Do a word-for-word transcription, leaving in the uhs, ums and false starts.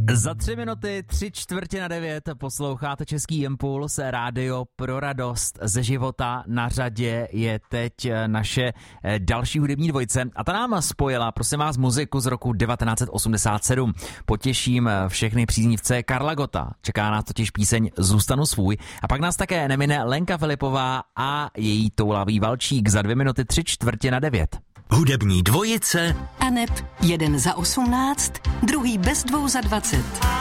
Za tři minuty, tři čtvrtě na devět posloucháte Český impuls, rádio pro radost ze života. Na řadě je teď naše další hudební dvojice a ta nám spojila, prosím vás, muziku z roku devatenáct osmdesát sedm. Potěším všechny příznivce Karla Gotta. Čeká nás totiž píseň Zůstanu svůj a pak nás také nemine Lenka Filipová a její toulavý valčík za dvě minuty, tři čtvrtě na devět. Hudební dvojice Aneb jeden za osmnáct, druhý bez dvou za dvacet.